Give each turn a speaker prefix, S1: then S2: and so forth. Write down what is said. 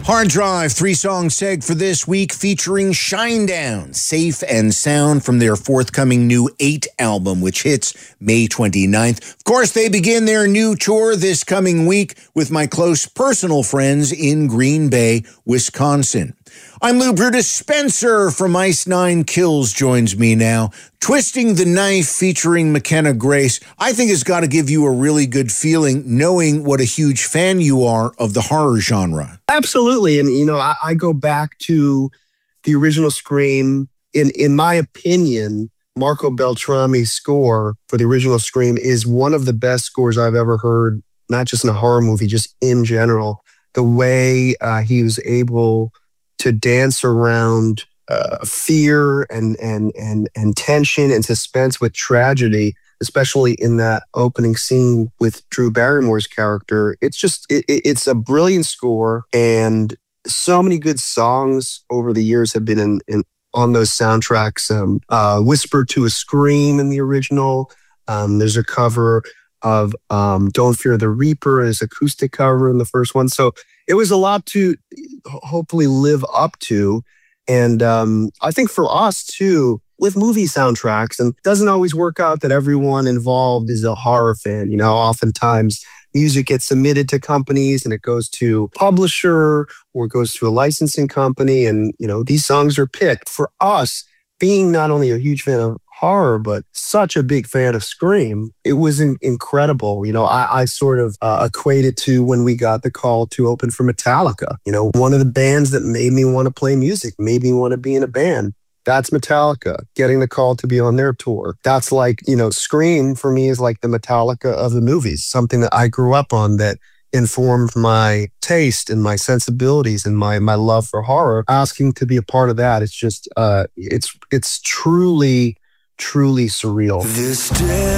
S1: Hard Drive, 3-song seg for this week featuring Shinedown, Safe and Sound from their forthcoming new 8 album, which hits May 29th. Of course, they begin their new tour this coming week with my close personal friends in Green Bay, Wisconsin. I'm Lou Brutus. Spencer from Ice Nine Kills joins me now. Twisting the Knife featuring McKenna Grace, I think has got to give you a really good feeling knowing what a huge fan you are of the horror genre.
S2: Absolutely. And, I go back to the original Scream. In my opinion, Marco Beltrami's score for the original Scream is one of the best scores I've ever heard, not just in a horror movie, just in general. The way he was able to dance around fear and tension and suspense with tragedy, especially in that opening scene with Drew Barrymore's character. It's a brilliant score, and so many good songs over the years have been on those soundtracks. Whisper to a Scream in the original. There's a cover of Don't Fear the Reaper as acoustic cover in the first one. So it was a lot to hopefully live up to. And I think for us too, with movie soundtracks, and it doesn't always work out that everyone involved is a horror fan. Oftentimes music gets submitted to companies and it goes to publisher or it goes to a licensing company. And, these songs are picked. For us, being not only a huge fan of horror, but such a big fan of Scream, it was incredible. I sort of equated to when we got the call to open for Metallica. One of the bands that made me want to play music, made me want to be in a band. That's Metallica, getting the call to be on their tour. That's like, Scream for me is like the Metallica of the movies, something that I grew up on that informed my taste and my sensibilities and my love for horror. Asking to be a part of that, it's just, it's truly surreal.